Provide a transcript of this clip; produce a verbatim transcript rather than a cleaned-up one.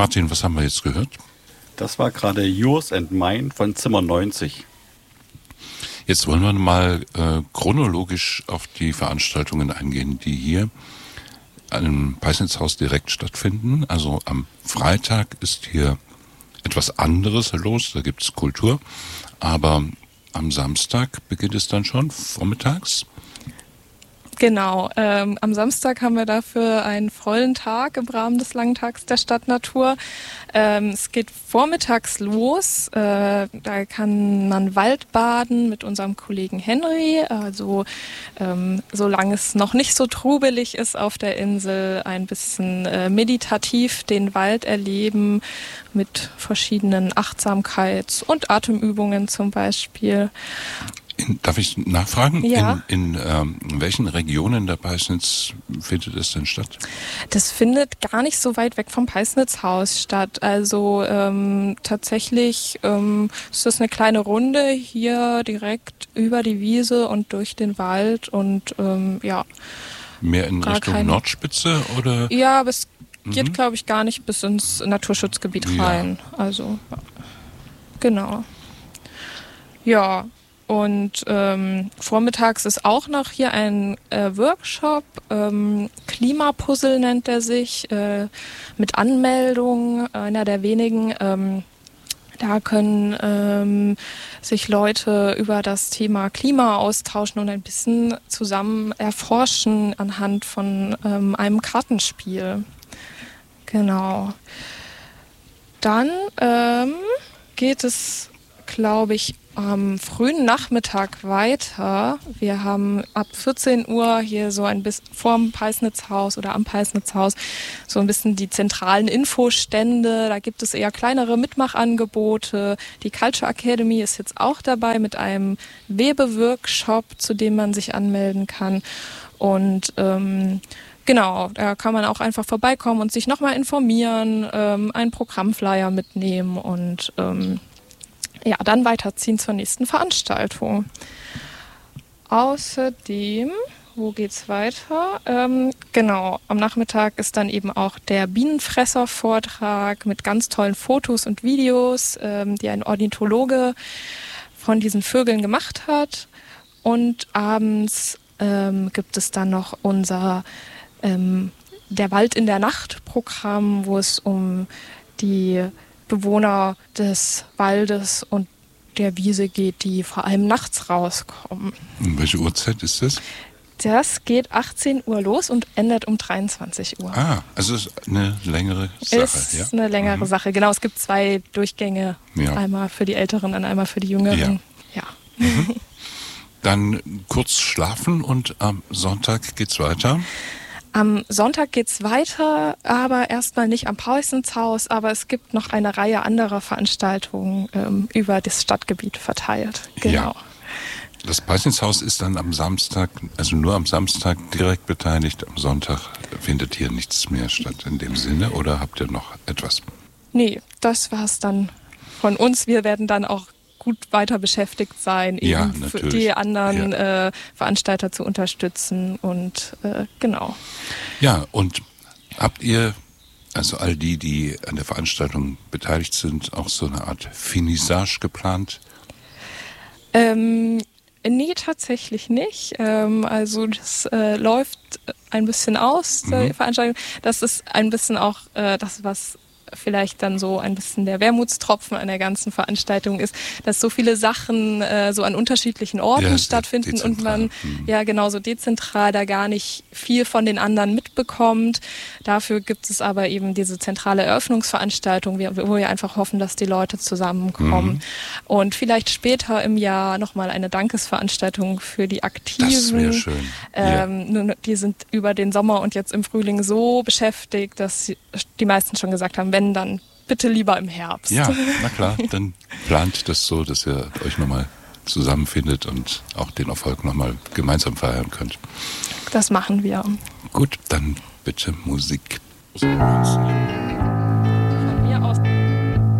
Martin, was haben wir jetzt gehört? Das war gerade Yours and Mine von Zimmer neunzig. Jetzt wollen wir mal äh, chronologisch auf die Veranstaltungen eingehen, die hier im Peisnitzhaus direkt stattfinden. Also am Freitag ist hier etwas anderes los, da gibt es Kultur, aber am Samstag beginnt es dann schon vormittags. Genau, ähm, am Samstag haben wir dafür einen vollen Tag im Rahmen des Langen Tags der Stadtnatur. Ähm, es geht vormittags los, äh, da kann man Waldbaden mit unserem Kollegen Henry, also ähm, solange es noch nicht so trubelig ist auf der Insel, ein bisschen äh, meditativ den Wald erleben mit verschiedenen Achtsamkeits- und Atemübungen zum Beispiel. In, darf ich nachfragen? Ja. In, in ähm, welchen Regionen der Peisnitz findet es denn statt? Das findet gar nicht so weit weg vom Peisnitzhaus statt. Also ähm, tatsächlich ähm, ist das eine kleine Runde hier direkt über die Wiese und durch den Wald und ähm, ja. Mehr in Richtung kein... Nordspitze oder? Ja, aber es mhm. geht, glaube ich, gar nicht bis ins Naturschutzgebiet ja. rein. Also ja. Genau. Ja. Und ähm, vormittags ist auch noch hier ein äh, Workshop, ähm, Klimapuzzle nennt er sich, äh, mit Anmeldung, einer der wenigen. Ähm, da können ähm, sich Leute über das Thema Klima austauschen und ein bisschen zusammen erforschen anhand von ähm, einem Kartenspiel. Genau. Dann ähm, geht es, glaube ich, am frühen Nachmittag weiter. Wir haben ab vierzehn Uhr hier so ein bisschen vorm Peisnitzhaus oder am Peisnitzhaus so ein bisschen die zentralen Infostände. Da gibt es eher kleinere Mitmachangebote. Die Culture Academy ist jetzt auch dabei mit einem Webeworkshop, zu dem man sich anmelden kann. Und ähm, genau, da kann man auch einfach vorbeikommen und sich nochmal informieren, ähm, einen Programmflyer mitnehmen und ähm, ja, dann weiterziehen zur nächsten Veranstaltung. Außerdem, wo geht's weiter? Ähm, genau, am Nachmittag ist dann eben auch der Bienenfresser-Vortrag mit ganz tollen Fotos und Videos, ähm, die ein Ornithologe von diesen Vögeln gemacht hat. Und abends ähm, gibt es dann noch unser ähm, Der Wald in der Nacht-Programm, wo es um die Bewohner des Waldes und der Wiese geht, die vor allem nachts rauskommen. Und welche Uhrzeit ist das? Das geht achtzehn Uhr los und endet um dreiundzwanzig Uhr. Ah, also ist eine längere Sache. Ist ja? eine längere mhm. Sache. Genau, es gibt zwei Durchgänge. Ja. Einmal für die Älteren und einmal für die Jüngeren. Ja. ja. Mhm. Dann kurz schlafen und am Sonntag geht's weiter. Am Sonntag geht's weiter, aber erstmal nicht am Peisnitzhaus, aber es gibt noch eine Reihe anderer Veranstaltungen ähm, über das Stadtgebiet verteilt. Genau. Ja. Das Peisnitzhaus ist dann am Samstag, also nur am Samstag direkt beteiligt. Am Sonntag findet hier nichts mehr statt in dem Sinne, oder habt ihr noch etwas? Nee, das war's dann von uns. Wir werden dann auch gut weiter beschäftigt sein, eben ja, für die anderen ja. äh, Veranstalter zu unterstützen und äh, genau. Ja, und habt ihr, also all die, die an der Veranstaltung beteiligt sind, auch so eine Art Finissage geplant? Ähm, nee, tatsächlich nicht. Ähm, also das äh, läuft ein bisschen aus, mhm. die Veranstaltung. Das ist ein bisschen auch äh, das, was vielleicht dann so ein bisschen der Wermutstropfen an der ganzen Veranstaltung ist, dass so viele Sachen äh, so an unterschiedlichen Orten ja, stattfinden dezentral. und man hm. ja genauso dezentral da gar nicht viel von den anderen mitbekommt. Dafür gibt es aber eben diese zentrale Eröffnungsveranstaltung, wo wir einfach hoffen, dass die Leute zusammenkommen. Mhm. Und vielleicht später im Jahr nochmal eine Dankesveranstaltung für die Aktiven. Das wäre schön. Ähm, ja. Die sind über den Sommer und jetzt im Frühling so beschäftigt, dass die meisten schon gesagt haben, wenn dann bitte lieber im Herbst. Ja, na klar, dann plant das so, dass ihr euch nochmal zusammenfindet und auch den Erfolg nochmal gemeinsam feiern könnt. Das machen wir. Gut, dann bitte Musik. So,